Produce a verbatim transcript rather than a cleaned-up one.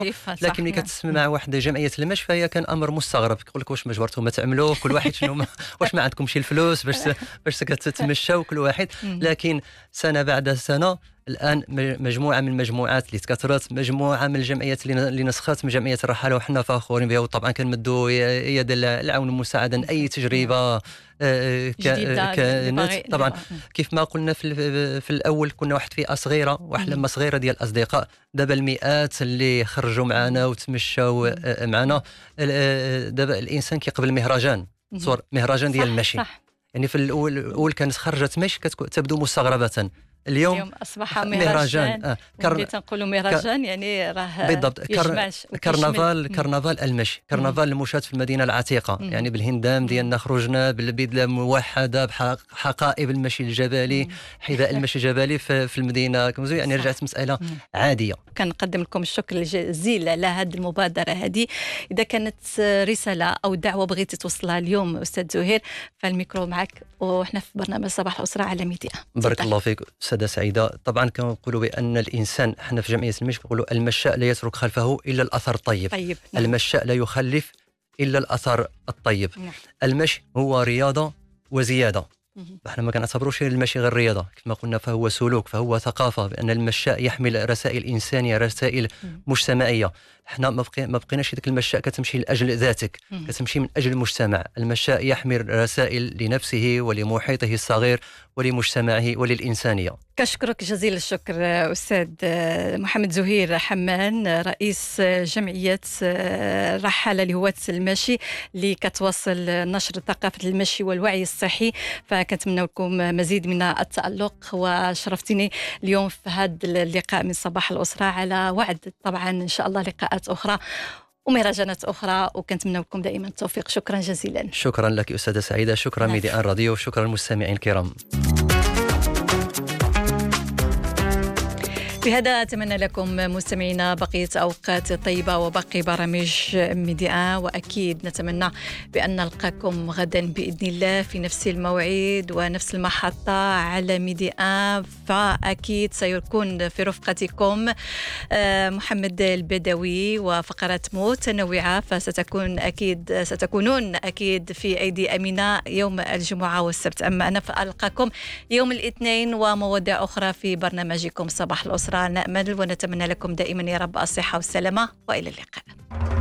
لكن ملي كتسمع مع واحد جمعيه المشي فهي كان امر مستغرب، كيقول لك واش ما جبرتوا ما تعملوا كل واحد شنو ما واش ما عندكمش الفلوس باش باش كتتمشاو كل واحد. لكن سنه بعد سنه الان مجموعه من المجموعات اللي تكثرت، مجموعه من الجمعيات اللي نسخت من جمعيه الرحاله وحنا فخورين بها، وطبعا كنمدوا يد العون والمساعده اي تجربه كانت. طبعا كيف ما قلنا في, في الاول كنا واحد فئه صغيره، واحد لما صغيره ديال الاصدقاء، دابا المئات اللي خرجوا معنا وتمشوا معنا. دابا الانسان كيقبل مهرجان، صور مهرجان ديال المشي. يعني في الاول الاول كانت خرجت مشي تبدو مستغربه، اليوم, اليوم اصبح مهرجان. آه. كر... تنقولوا مهرجان يعني راه بالضبط كر... كرنفال كرنفال المشي، كرنفال المشاة في المدينه العتيقه. مم. يعني بالهندام ديالنا خرجنا بالبدله موحده بحقائب المشي الجبلي، حذاء المشي الجبلي في, في المدينه، يعني رجعت مساله مم. عاديه. كنقدم لكم الشكر الجزيل على هذه المبادره هذه. اذا كانت رساله او دعوه بغيتي توصلها اليوم استاذ زهير، فالميكرو معك، وحنا في برنامج صباح الاسره على ميديا. بارك الله فيك سادة سعيدة. طبعا كنقولوا بأن الإنسان، احنا في جمعية المشي كنقولوا المشاء لا يترك خلفه إلا الأثر الطيب. طيب. نعم. المشاء لا يخلف إلا الأثر الطيب. نعم. المشي هو رياضة وزيادة. احنا ما كنعتبروش المشي غير رياضة، كما قلنا فهو سلوك، فهو ثقافة، بأن المشاء يحمل رسائل إنسانية، رسائل مم. مجتمعية. احنا ما بقي ما بقيناش ديك المشاء كتمشي لاجل ذاتك، مم. كتمشي من اجل المجتمع. المشاء يحمل رسائل لنفسه ولمحيطه الصغير ولمجتمعه وللإنسانية. كشكرك جزيل الشكر أستاذ محمد زهير حمان، رئيس جمعية رحالة لهواة المشي اللي كتواصل نشر ثقافة المشي والوعي الصحي. فكنتمنى لكم مزيد من التألق، وشرفتني اليوم في هذا اللقاء من صباح الأسرة، على وعد طبعا إن شاء الله لقاءات أخرى ومهرجانات أخرى، وكنتمنى لكم دائما التوفيق. شكرا جزيلا. شكرا لك أستاذة سعيدة، شكرا ميديان راديو، وشكرا المستمعين الكرام. بهذا أتمنى لكم مستمعينا بقية أوقات طيبة وباقي برامج ميديا، وأكيد نتمنى بأن نلقاكم غدا بإذن الله في نفس الموعد ونفس المحطة على ميديا. فأكيد سيكون في رفقتكم محمد البدوي وفقرات متنوعة، فستكون أكيد ستكونون أكيد في أيدي أمينة يوم الجمعة والسبت. أما أنا فألقاكم يوم الاثنين ومواضيع أخرى في برنامجكم صباح الأسرة. نأمل ونتمنى لكم دائما يا رب الصحة والسلامة، وإلى اللقاء.